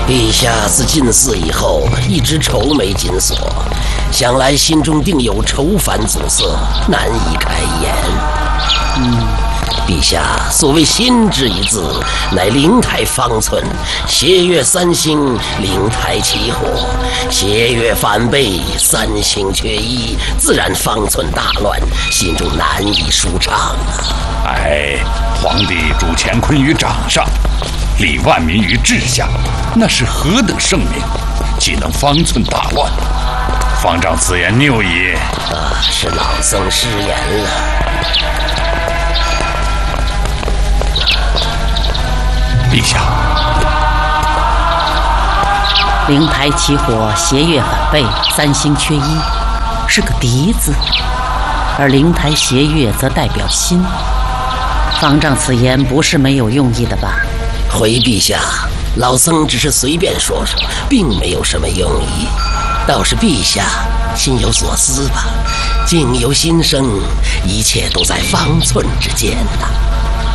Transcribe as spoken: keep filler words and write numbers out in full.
陛下自进寺以后，一直愁眉紧锁，想来心中定有愁烦阻塞，难以开言。嗯，陛下所谓心之一字，乃灵台方寸，斜月三星，灵台起火，斜月反背，三星缺一，自然方寸大乱，心中难以舒畅啊。 哎，皇帝主乾坤于掌上，立万民于治下，那是何等圣明，岂能方寸大乱？方丈此言谬矣。 啊，是老僧失言了。 陛下， 灵台起火，斜月反背，三星缺一，是个敌字，而灵台斜月则代表心。方丈此言不是没有用意的吧？ 回陛下，老僧只是随便说说，并没有什么用意。倒是陛下心有所思吧，境由心生，一切都在方寸之间呐。